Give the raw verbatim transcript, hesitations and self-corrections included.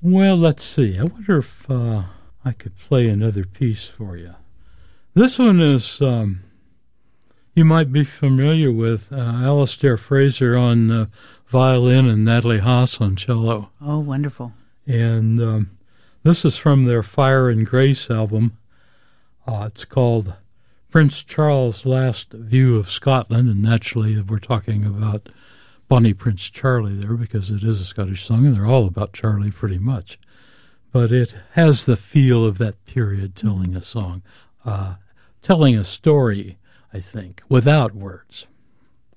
Well, let's see. I wonder if uh, I could play another piece for you. This one is, um, you might be familiar with uh, Alistair Fraser on uh, violin and Natalie Haas on cello. Oh, wonderful. And um, this is from their Fire and Grace album. Uh, it's called Prince Charles' Last View of Scotland, and naturally we're talking about Bonnie Prince Charlie there because it is a Scottish song, and they're all about Charlie pretty much. But it has the feel of that period telling a song, uh, telling a story, I think, without words.